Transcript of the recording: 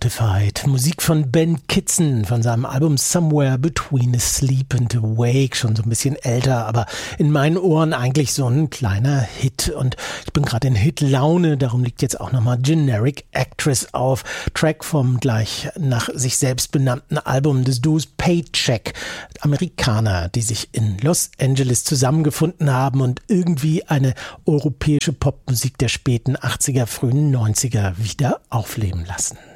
Mortified. Musik von Ben Kitson von seinem Album Somewhere Between Asleep and Awake. Schon so ein bisschen älter, aber in meinen Ohren eigentlich so ein kleiner Hit. Und ich bin gerade in Hit-Laune, darum liegt jetzt auch nochmal Generic Actress auf. Track vom gleich nach sich selbst benannten Album des Duos Paycheck. Amerikaner, die sich in Los Angeles zusammengefunden haben und irgendwie eine europäische Popmusik der späten 80er, frühen 90er wieder aufleben lassen.